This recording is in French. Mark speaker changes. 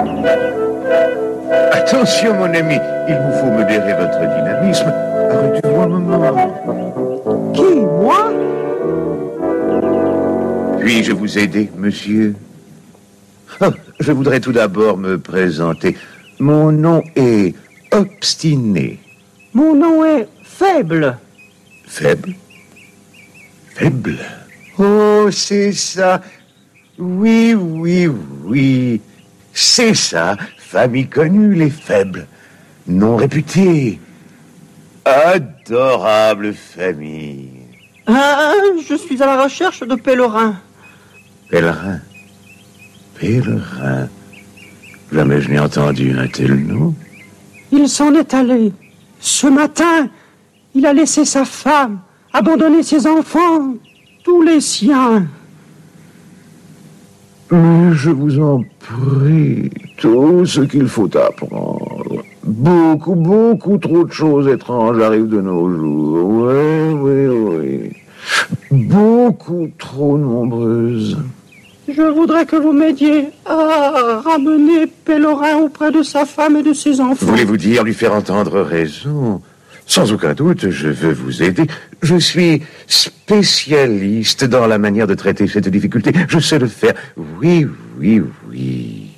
Speaker 1: Attention, mon ami, il vous faut modérer votre dynamisme. Arrêtez-vous un moment.
Speaker 2: Qui, moi?
Speaker 1: Puis-je vous aider, monsieur? Oh, je voudrais tout d'abord me présenter. Mon nom est Obstiné.
Speaker 2: Mon nom est Faible.
Speaker 1: Faible? Faible? Oh, c'est ça. Oui, oui, oui. C'est ça. Famille connue, les faibles. Non réputés. Adorable famille.
Speaker 2: Je suis à la recherche de pèlerins.
Speaker 1: Pèlerin. Pèlerin. Jamais je n'ai entendu un tel nom.
Speaker 2: Il s'en est allé. Ce matin, il a laissé sa femme, abandonné ses enfants, tous les siens.
Speaker 1: Mais je vous en prie, tout ce qu'il faut apprendre. Beaucoup, beaucoup trop de choses étranges arrivent de nos jours. Oui, oui, oui. Beaucoup trop nombreuses.
Speaker 2: Je voudrais que vous m'aidiez à ramener Pèlerin auprès de sa femme et de ses enfants.
Speaker 1: Voulez-vous dire lui faire entendre raison? Sans aucun doute, je veux vous aider. Je suis spécialiste dans la manière de traiter cette difficulté. Je sais le faire. Oui, oui, oui.